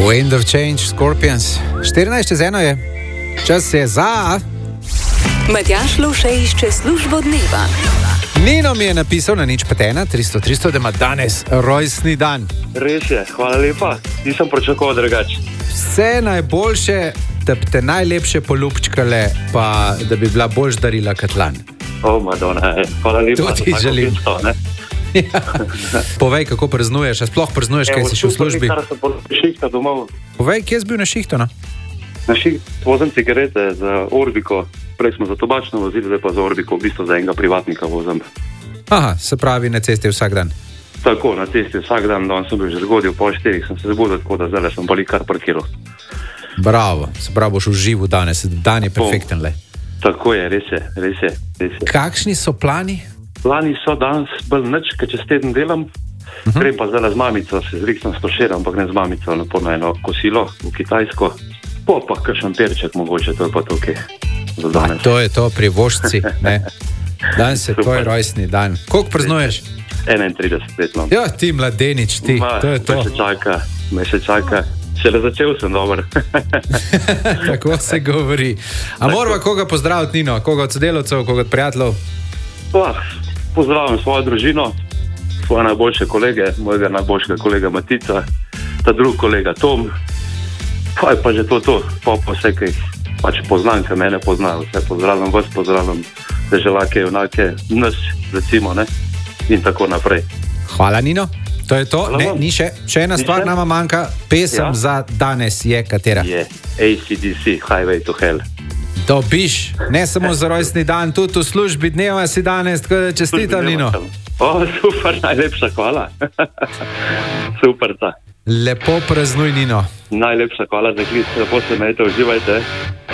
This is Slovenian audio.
Wind of Change, Scorpions. 14:01 je. Čas je za... Matjaž Lovše išče službo dneva. Nino mi je napisal na 051 300 da ima danes rojstni dan. Res je, hvala lepa. Nisem pričakoval drugače. Vse najboljše, da bi te najlepše polupčkale, pa da bi bila boljš darila kot lani. Madonna, hvala lepa. To ti želim. Ja. Povej, kako praznuješ, a sploh praznuješ, kaj si še v službi? Šihta domov. Povej, kje si bil na šihtu, no? Na šihtu vozim cigarete za Orbiko. Prej smo za tobačno vozili, zdaj pa za Orbiko, v bistvu za enega privatnika vozim. Aha, se pravi na cesti vsak dan. Tako, na cesti vsak dan, danes sem bil že zgodil, pol 4 sem se zbudil, tako da zdaj sem pa kar parkiral. Bravo, se pravi, boš užival danes, dan je perfekten le. Tako je, res je. Kakšni so plani? Plani so danes bolj nič, ker čez teden delam. Grem pa zdaj z mamico, se zriksam 104, ampak ne z mamico, na eno kosilo v Kitajsko. Pa kakšen perček mogoče, to je pa tukaj. To je to, privoščci, ne? Danes je tvoj rojstni dan. Koliko praznuješ? 31 let imam. Ja, ti mladenič, ti, to je to. Me še čaka. Šele začel sem, dober. Tako se govori. A morava koga pozdraviti, Nino? Koga od sodelavcev, koga od prijateljev? Pozdravljam svojo družino, svoje najboljše kolege, mojega najboljšega kolega Matica, ta drug kolega Tom. Pa že to. Pa vse, kaj pač poznam, kaj mene poznajo. Vse pozdravljam vas, pozdravljam deželake, junake, nas, recimo, ne? In tako naprej. Hvala, Nino. To je to. Ne, ni še ena stvar nama manjka. Pesem za danes je katera? Je AC/DC, Highway to Hell. Dobiš, ne samo za rojstni dan, tudi v službi dneva si danes, tako da čestitam, Nino. Super, najlepša hvala. Super ta. Lepo praznuj, Nino. Najlepša hvala za klic, lepo se imejte, uživajte.